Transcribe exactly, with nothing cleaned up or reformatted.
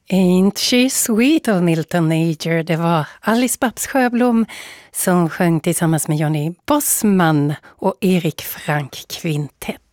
Ain't she sweet av Milton Nager. Det var Alice Babs Sjöblom som sjöng tillsammans med Johnny Bossman och Erik Frank Kvintett.